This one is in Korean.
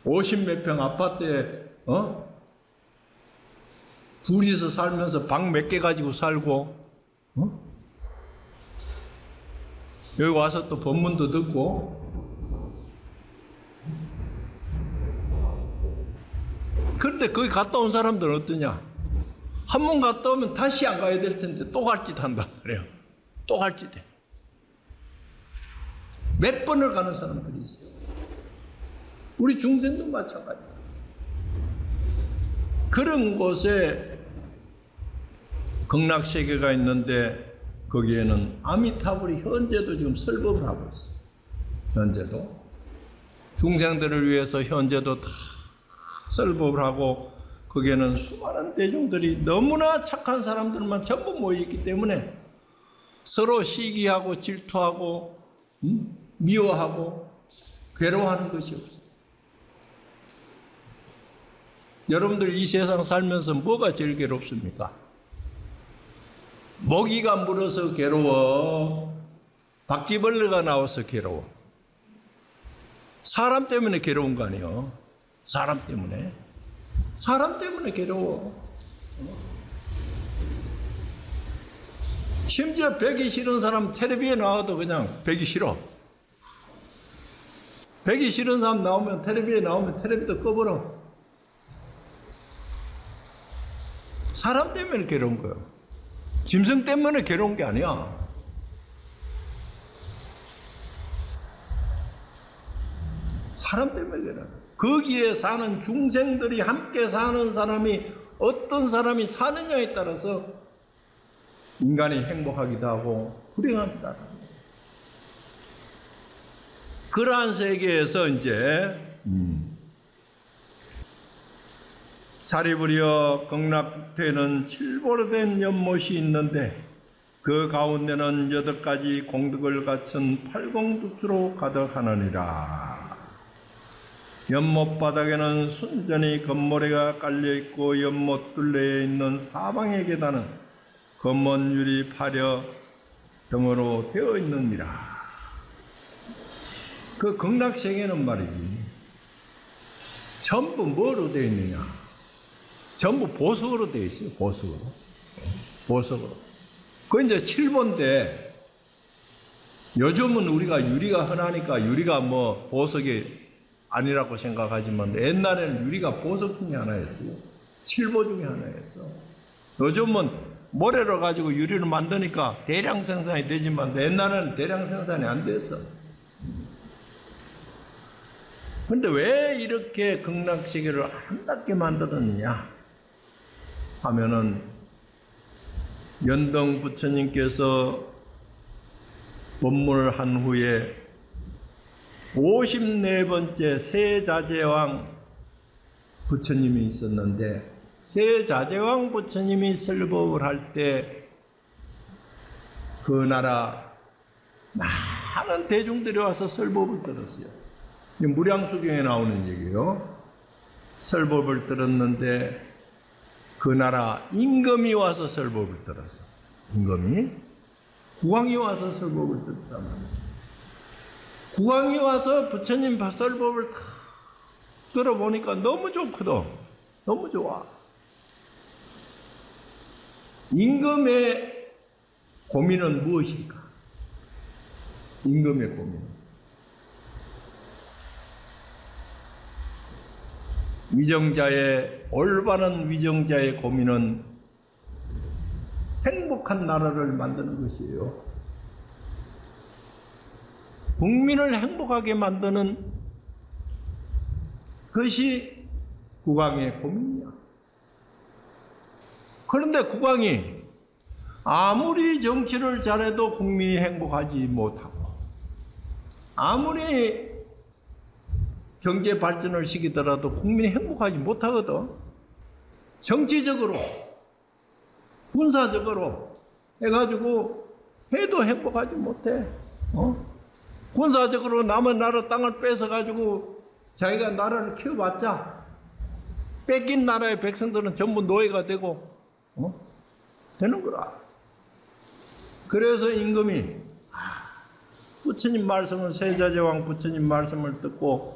50몇 평 아파트에 둘이서 살면서 방 몇 개 가지고 살고 여기 와서 또 법문도 듣고 그런데 거기 갔다 온 사람들은 어떠냐? 한 번 갔다 오면 다시 안 가야 될 텐데 또 갈 짓 한단 말이에요. 또 갈 짓 해. 몇 번을 가는 사람들이 있어요. 우리 중생도 마찬가지예요. 그런 곳에 극락세계가 있는데 거기에는 아미타불이 현재도 지금 설법을 하고 있어요. 현재도. 중생들을 위해서 현재도 다 설법을 하고 거기에는 수많은 대중들이 너무나 착한 사람들만 전부 모여있기 때문에 서로 시기하고 질투하고 미워하고 괴로워하는 것이 없어요. 여러분들 이 세상 살면서 뭐가 제일 괴롭습니까? 모기가 물어서 괴로워? 바퀴벌레가 나와서 괴로워? 사람 때문에 괴로운 거 아니에요? 사람 때문에. 사람 때문에 괴로워. 심지어 배기 싫은 사람 텔레비에 나와도 그냥 배기 싫어. 배기 싫은 사람 나오면 텔레비에 나오면 텔레비도 꺼버려. 사람 때문에 괴로운 거예요. 짐승 때문에 괴로운 게 아니야. 사람 때문에 괴로워. 거기에 사는 중생들이 함께 사는 사람이 어떤 사람이 사느냐에 따라서 인간이 행복하기도 하고 불행하기도 하고 그러한 세계에서 이제 사리부리여 극락되는 7보로 된 연못이 있는데 그 가운데는 8가지 공덕을 갖춘 팔공두수로 가득하느니라. 연못 바닥에는 순전히 금모래가 깔려있고 연못 둘레에 있는 사방의 계단은 검은 유리 파려 등으로 되어 있느니라. 그 극락세계는 말이지 전부 뭐로 되어 있느냐? 전부 보석으로 되어 있어요. 보석으로. 보석으로. 그 이제 7보인데 요즘은 우리가 유리가 흔하니까 유리가 뭐 보석이 아니라고 생각하지만 옛날에는 유리가 보석 중에 하나였어요. 7보 중에 하나였어. 요즘은 모래로 가지고 유리를 만드니까 대량 생산이 되지만 옛날에는 대량 생산이 안 됐어. 근데 왜 이렇게 극락세계를 아름답게 만들었느냐 하면은 연등 부처님께서 법문을 한 후에 54번째 세자재왕 부처님이 있었는데 세자재왕 부처님이 설법을 할 때 그 나라 많은 대중들이 와서 설법을 들었어요. 무량수경에 나오는 얘기예요. 설법을 들었는데 그 나라 임금이 와서 설법을 들었어. 임금이 국왕이 와서 설법을 들었단 말이에요. 국왕이 와서 부처님 설법을 다 들어보니까 너무 좋거든. 너무 좋아. 임금의 고민은 무엇일까? 임금의 고민. 위정자의 올바른 위정자의 고민은 행복한 나라를 만드는 것이에요. 국민을 행복하게 만드는 것이 국왕의 고민이야. 그런데 국왕이 아무리 정치를 잘해도 국민이 행복하지 못하고 아무리 경제 발전을 시키더라도 국민이 행복하지 못하거든. 정치적으로 군사적으로 해가지고 해도 행복하지 못해. 군사적으로 남의 나라 땅을 뺏어가지고 자기가 나라를 키워봤자 뺏긴 나라의 백성들은 전부 노예가 되고 되는 거라. 그래서 임금이 부처님 말씀을 세자재왕 부처님 말씀을 듣고